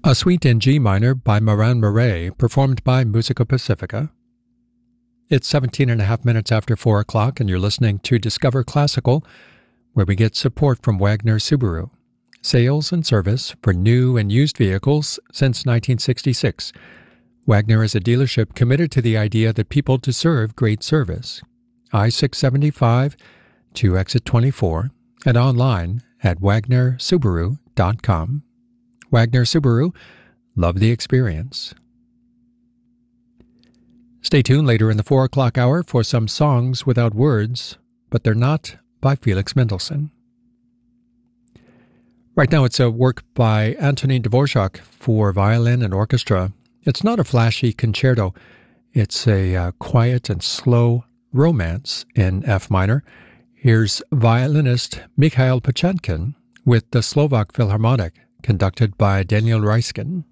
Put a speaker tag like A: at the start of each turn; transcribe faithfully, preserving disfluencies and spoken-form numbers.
A: A Suite in G minor by Moran Murray, performed by Musica Pacifica. It's seventeen and a half minutes after four o'clock, and you're listening to Discover Classical, where we get support from Wagner Subaru. Sales and service for new and used vehicles since nineteen sixty-six. Wagner is a dealership committed to the idea that people deserve great service. I six seventy-five to exit twenty-four, and online at wagner subaru dot com. Wagner Subaru, love the experience. Stay tuned later in the four o'clock hour for some songs without words, but they're not by Felix Mendelssohn. Right now it's a work by Antonin Dvorak for violin and orchestra. It's not a flashy concerto. It's a uh, quiet and slow romance in F minor. Here's violinist Mikhail Pochankin with the Slovak Philharmonic, conducted by Daniel Reiskin.